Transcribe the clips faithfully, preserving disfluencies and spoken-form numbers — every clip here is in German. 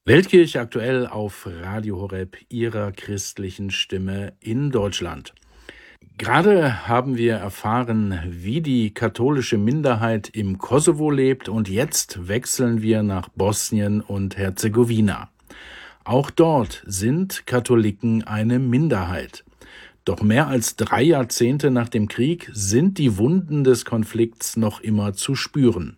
Weltkirche aktuell auf Radio Horeb, Ihrer christlichen Stimme in Deutschland. Gerade haben wir erfahren, wie die katholische Minderheit im Kosovo lebt, und jetzt wechseln wir nach Bosnien und Herzegowina. Auch dort sind Katholiken eine Minderheit. Doch mehr als drei Jahrzehnte nach dem Krieg sind die Wunden des Konflikts noch immer zu spüren.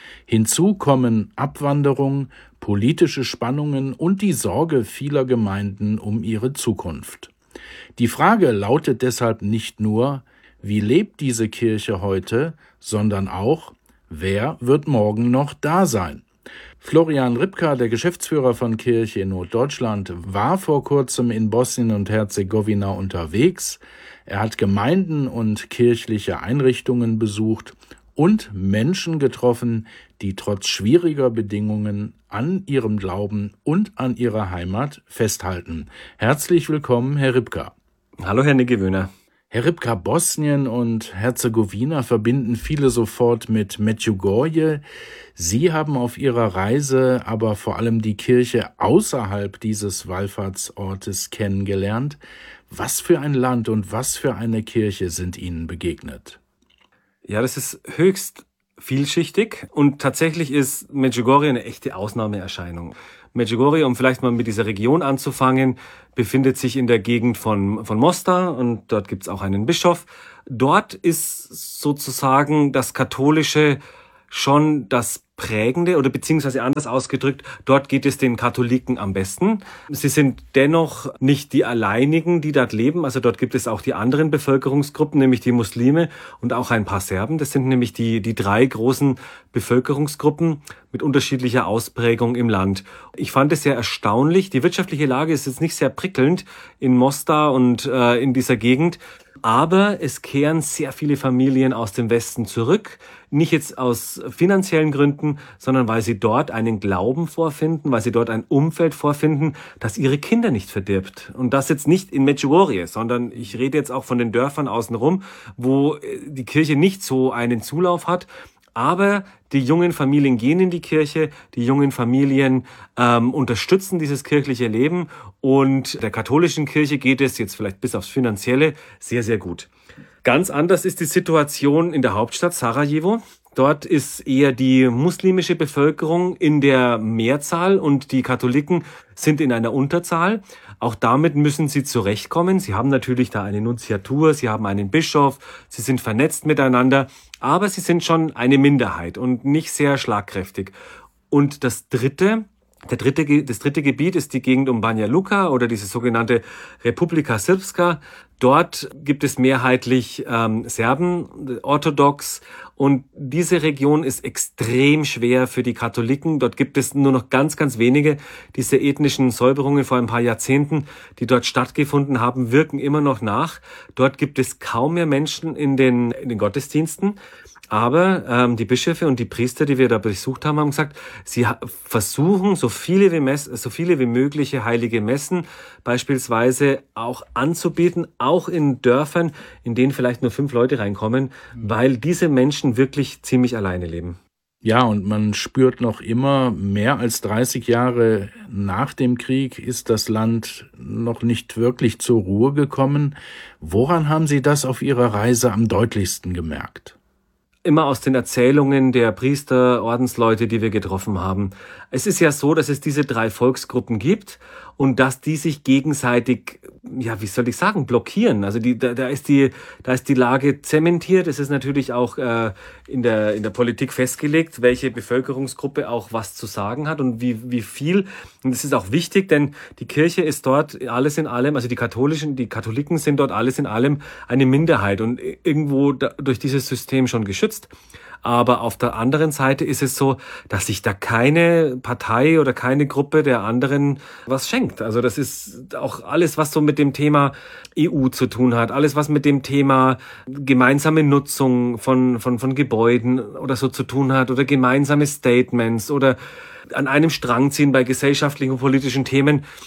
Hinzu kommen Abwanderung, politische Spannungen und die Sorge vieler Gemeinden um ihre Zukunft. Die Frage lautet deshalb nicht nur, wie lebt diese Kirche heute, sondern auch, wer wird morgen noch da sein? Florian Ripka, der Geschäftsführer von Kirche in Norddeutschland, war vor kurzem in Bosnien und Herzegowina unterwegs. Er hat Gemeinden und kirchliche Einrichtungen besucht und Menschen getroffen, die trotz schwieriger Bedingungen an ihrem Glauben und an ihrer Heimat festhalten. Herzlich willkommen, Herr Ripka. Hallo, Herr Niggewöhner. Herr Ripka, Bosnien und Herzegowina verbinden viele sofort mit Medjugorje. Sie haben auf Ihrer Reise aber vor allem die Kirche außerhalb dieses Wallfahrtsortes kennengelernt. Was für ein Land und was für eine Kirche sind Ihnen begegnet? Ja, das ist höchst vielschichtig und tatsächlich ist Medjugorje eine echte Ausnahmeerscheinung. Medjugorje, um vielleicht mal mit dieser Region anzufangen, befindet sich in der Gegend von, von Mostar, und dort gibt's auch einen Bischof. Dort ist sozusagen das Katholische schon das Prägende, oder beziehungsweise anders ausgedrückt, dort geht es den Katholiken am besten. Sie sind dennoch nicht die alleinigen, die dort leben. Also dort gibt es auch die anderen Bevölkerungsgruppen, nämlich die Muslime und auch ein paar Serben. Das sind nämlich die, die drei großen Bevölkerungsgruppen mit unterschiedlicher Ausprägung im Land. Ich fand es sehr erstaunlich. Die wirtschaftliche Lage ist jetzt nicht sehr prickelnd in Mostar und äh, in dieser Gegend. Aber es kehren sehr viele Familien aus dem Westen zurück. Nicht jetzt aus finanziellen Gründen, sondern weil sie dort einen Glauben vorfinden, weil sie dort ein Umfeld vorfinden, das ihre Kinder nicht verdirbt. Und das jetzt nicht in Medjugorje, sondern ich rede jetzt auch von den Dörfern außenrum, wo die Kirche nicht so einen Zulauf hat. Aber die jungen Familien gehen in die Kirche, die jungen Familien ähm, unterstützen dieses kirchliche Leben, und der katholischen Kirche geht es jetzt vielleicht bis aufs Finanzielle sehr, sehr gut. Ganz anders ist die Situation in der Hauptstadt Sarajevo. Dort ist eher die muslimische Bevölkerung in der Mehrzahl und die Katholiken sind in einer Unterzahl. Auch damit müssen sie zurechtkommen. Sie haben natürlich da eine Nunziatur, sie haben einen Bischof, sie sind vernetzt miteinander, aber sie sind schon eine Minderheit und nicht sehr schlagkräftig. Und das dritte, der dritte, das dritte Gebiet ist die Gegend um Banja Luka oder diese sogenannte Republika Srpska. Dort gibt es mehrheitlich ähm, Serben, orthodox, und diese Region ist extrem schwer für die Katholiken. Dort gibt es nur noch ganz, ganz wenige. Diese ethnischen Säuberungen vor ein paar Jahrzehnten, die dort stattgefunden haben, wirken immer noch nach. Dort gibt es kaum mehr Menschen in den, in den Gottesdiensten. Aber ähm, die Bischöfe und die Priester, die wir da besucht haben, haben gesagt, sie ha- versuchen, so viele wie Mess- so viele wie mögliche heilige Messen beispielsweise auch anzubieten, auch in Dörfern, in denen vielleicht nur fünf Leute reinkommen, weil diese Menschen wirklich ziemlich alleine leben. Ja, und man spürt noch immer, mehr als dreißig Jahre nach dem Krieg ist das Land noch nicht wirklich zur Ruhe gekommen. Woran haben Sie das auf Ihrer Reise am deutlichsten gemerkt? Immer aus den Erzählungen der Priester, Ordensleute, die wir getroffen haben. Es ist ja so, dass es diese drei Volksgruppen gibt und dass die sich gegenseitig, ja, wie soll ich sagen, blockieren. Also die, da, da ist die, da ist die Lage zementiert. Es ist natürlich auch äh, in der in der Politik festgelegt, welche Bevölkerungsgruppe auch was zu sagen hat und wie wie viel. Und das ist auch wichtig, denn die Kirche ist dort alles in allem, also die katholischen, die Katholiken sind dort alles in allem eine Minderheit und irgendwo da, durch dieses System schon geschützt. Aber auf der anderen Seite ist es so, dass sich da keine Partei oder keine Gruppe der anderen was schenkt. Also das ist auch alles, was so mit dem Thema E U zu tun hat, alles, was mit dem Thema gemeinsame Nutzung von, von, von Gebäuden oder so zu tun hat oder gemeinsame Statements oder an einem Strang ziehen bei gesellschaftlichen und politischen Themen.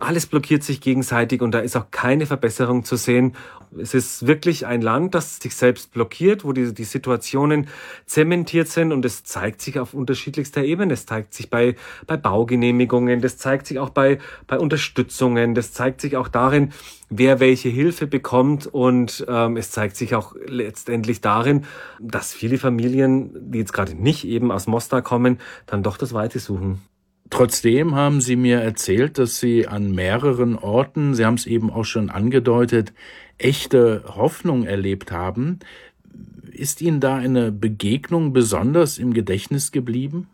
Alles blockiert sich gegenseitig und da ist auch keine Verbesserung zu sehen. Es ist wirklich ein Land, das sich selbst blockiert, wo die, die Situationen zementiert sind und es zeigt sich auf unterschiedlichster Ebene. Es zeigt sich bei, bei Baugenehmigungen, das zeigt sich auch bei, bei Unterstützungen, das zeigt sich auch darin, wer welche Hilfe bekommt und ähm, es zeigt sich auch letztendlich darin, dass viele Familien, die jetzt gerade nicht eben aus Mostar kommen, dann doch das Weite suchen. Trotzdem haben Sie mir erzählt, dass Sie an mehreren Orten, Sie haben es eben auch schon angedeutet, echte Hoffnung erlebt haben. Ist Ihnen da eine Begegnung besonders im Gedächtnis geblieben?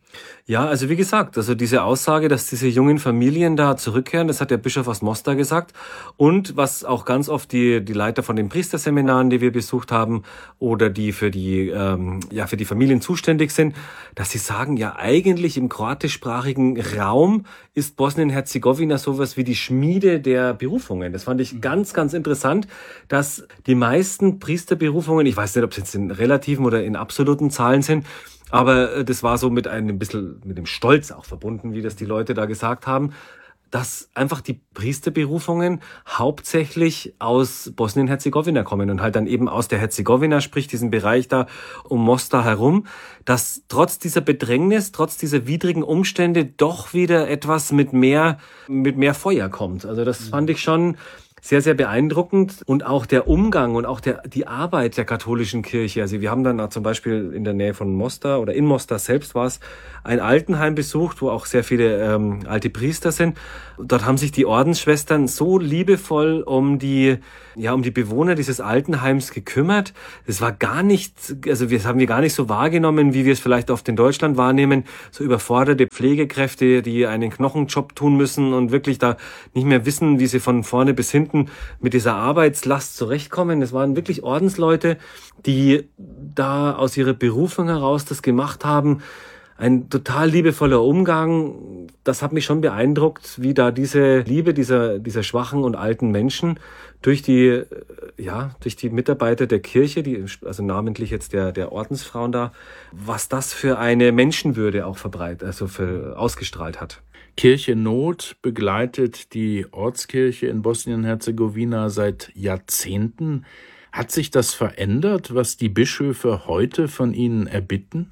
Ja, also wie gesagt, also diese Aussage, dass diese jungen Familien da zurückkehren, das hat der Bischof aus Mostar gesagt. Und was auch ganz oft die die Leiter von den Priesterseminaren, die wir besucht haben, oder die für die ähm, ja für die Familien zuständig sind, dass sie sagen, ja eigentlich im kroatischsprachigen Raum ist Bosnien-Herzegowina sowas wie die Schmiede der Berufungen. Das fand ich ganz, ganz interessant, dass die meisten Priesterberufungen, ich weiß nicht, ob es jetzt in relativen oder in absoluten Zahlen sind, aber das war so mit einem bisschen, mit dem Stolz auch verbunden, wie das die Leute da gesagt haben, dass einfach die Priesterberufungen hauptsächlich aus Bosnien-Herzegowina kommen und halt dann eben aus der Herzegowina, sprich diesen Bereich da um Mostar herum, dass trotz dieser Bedrängnis, trotz dieser widrigen Umstände doch wieder etwas mit mehr, mit mehr Feuer kommt. Also das fand ich schon sehr, sehr beeindruckend und auch der Umgang und auch der, die Arbeit der katholischen Kirche. Also wir haben dann auch zum Beispiel in der Nähe von Mostar oder in Mostar selbst war es ein Altenheim besucht, wo auch sehr viele ähm, alte Priester sind. Dort haben sich die Ordensschwestern so liebevoll um die, ja, um die Bewohner dieses Altenheims gekümmert. Es war gar nicht, also das haben wir gar nicht so wahrgenommen, wie wir es vielleicht oft in Deutschland wahrnehmen. So überforderte Pflegekräfte, die einen Knochenjob tun müssen und wirklich da nicht mehr wissen, wie sie von vorne bis hinten mit dieser Arbeitslast zurechtkommen. Es waren wirklich Ordensleute, die da aus ihrer Berufung heraus das gemacht haben. Ein total liebevoller Umgang. Das hat mich schon beeindruckt, wie da diese Liebe dieser, dieser schwachen und alten Menschen durch die, ja, durch die Mitarbeiter der Kirche, die, also namentlich jetzt der, der Ordensfrauen da, was das für eine Menschenwürde auch verbreitet, also für, ausgestrahlt hat. Kirche Not begleitet die Ortskirche in Bosnien-Herzegowina seit Jahrzehnten. Hat sich das verändert, was die Bischöfe heute von Ihnen erbitten?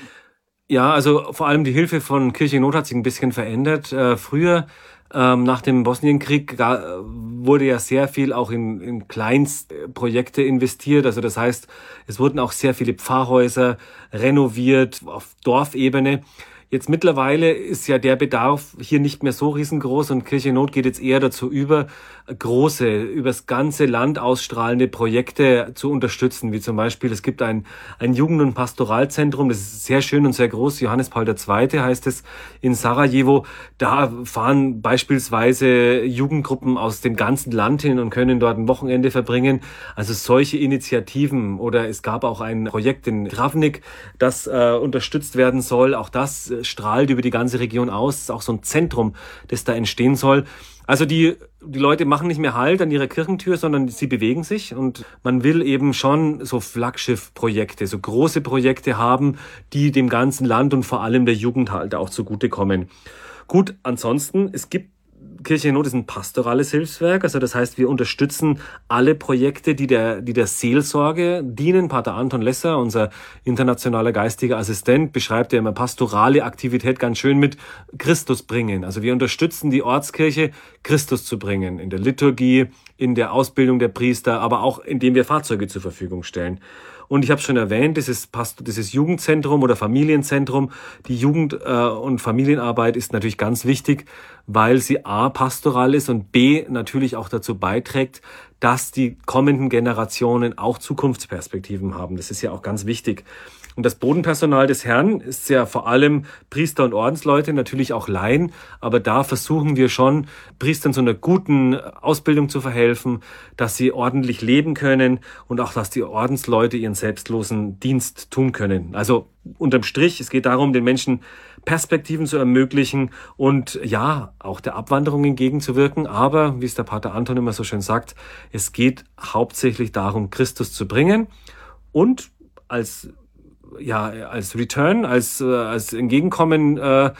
Ja, also vor allem die Hilfe von Kirche Not hat sich ein bisschen verändert. Äh, früher, ähm, nach dem Bosnienkrieg, gar, wurde ja sehr viel auch in, in Kleinstprojekte investiert. Also das heißt, es wurden auch sehr viele Pfarrhäuser renoviert auf Dorfebene. Jetzt mittlerweile ist ja der Bedarf hier nicht mehr so riesengroß und Kirche Not geht jetzt eher dazu über, große, übers ganze Land ausstrahlende Projekte zu unterstützen, wie zum Beispiel, es gibt ein, ein Jugend- und Pastoralzentrum, das ist sehr schön und sehr groß, Johannes Paul der Zweite heißt es, in Sarajevo. Da fahren beispielsweise Jugendgruppen aus dem ganzen Land hin und können dort ein Wochenende verbringen. Also solche Initiativen, oder es gab auch ein Projekt in Travnik, das äh, unterstützt werden soll, auch das strahlt über die ganze Region aus. Es ist auch so ein Zentrum, das da entstehen soll. Also die, die Leute machen nicht mehr Halt an ihrer Kirchentür, sondern sie bewegen sich und man will eben schon so Flaggschiff-Projekte, so große Projekte haben, die dem ganzen Land und vor allem der Jugend halt auch zugutekommen. Gut, ansonsten, es gibt Kirche Not ist ein pastorales Hilfswerk, also das heißt, wir unterstützen alle Projekte, die der, die der Seelsorge dienen. Pater Anton Lesser, unser internationaler geistiger Assistent, beschreibt ja immer pastorale Aktivität ganz schön mit Christus bringen. Also wir unterstützen die Ortskirche, Christus zu bringen, in der Liturgie, in der Ausbildung der Priester, aber auch indem wir Fahrzeuge zur Verfügung stellen. Und ich habe schon erwähnt, dieses, Past- dieses Jugendzentrum oder Familienzentrum, die Jugend- äh, und Familienarbeit ist natürlich ganz wichtig, weil sie a. pastoral ist und b. natürlich auch dazu beiträgt, dass die kommenden Generationen auch Zukunftsperspektiven haben. Das ist ja auch ganz wichtig. Und das Bodenpersonal des Herrn ist ja vor allem Priester und Ordensleute, natürlich auch Laien, aber da versuchen wir schon, Priestern zu einer guten Ausbildung zu verhelfen, dass sie ordentlich leben können und auch, dass die Ordensleute ihren selbstlosen Dienst tun können. Also unterm Strich, es geht darum, den Menschen Perspektiven zu ermöglichen und ja, auch der Abwanderung entgegenzuwirken. Aber, wie es der Pater Anton immer so schön sagt, es geht hauptsächlich darum, Christus zu bringen und als ja, als Return, als, äh, als Entgegenkommen äh,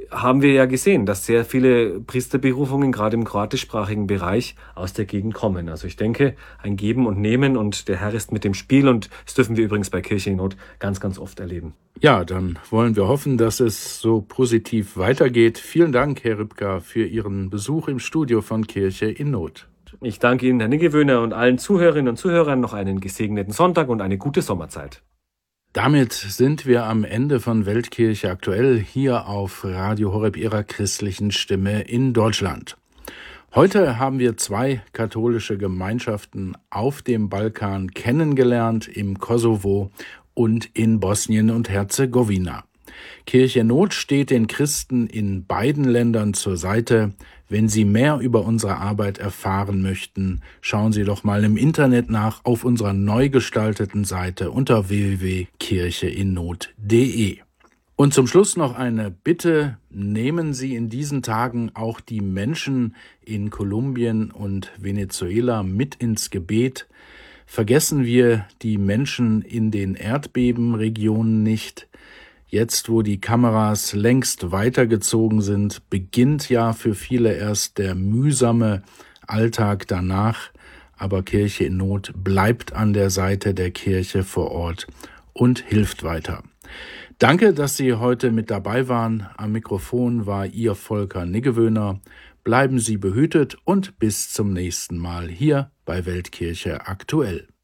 haben wir ja gesehen, dass sehr viele Priesterberufungen gerade im kroatischsprachigen Bereich aus der Gegend kommen. Also ich denke, ein Geben und Nehmen und der Herr ist mit dem Spiel und das dürfen wir übrigens bei Kirche in Not ganz, ganz oft erleben. Ja, dann wollen wir hoffen, dass es so positiv weitergeht. Vielen Dank, Herr Rübker, für Ihren Besuch im Studio von Kirche in Not. Ich danke Ihnen, Herr Niggewöhner, und allen Zuhörerinnen und Zuhörern noch einen gesegneten Sonntag und eine gute Sommerzeit. Damit sind wir am Ende von Weltkirche aktuell hier auf Radio Horeb, Ihrer christlichen Stimme in Deutschland. Heute haben wir zwei katholische Gemeinschaften auf dem Balkan kennengelernt, im Kosovo und in Bosnien und Herzegowina. Kirche in Not steht den Christen in beiden Ländern zur Seite. Wenn Sie mehr über unsere Arbeit erfahren möchten, schauen Sie doch mal im Internet nach auf unserer neu gestalteten Seite unter w w w punkt kirche in not punkt d e. Und zum Schluss noch eine Bitte: Nehmen Sie in diesen Tagen auch die Menschen in Kolumbien und Venezuela mit ins Gebet. Vergessen wir die Menschen in den Erdbebenregionen nicht. Jetzt, wo die Kameras längst weitergezogen sind, beginnt ja für viele erst der mühsame Alltag danach. Aber Kirche in Not bleibt an der Seite der Kirche vor Ort und hilft weiter. Danke, dass Sie heute mit dabei waren. Am Mikrofon war Ihr Volker Niggewöhner. Bleiben Sie behütet und bis zum nächsten Mal hier bei Weltkirche aktuell.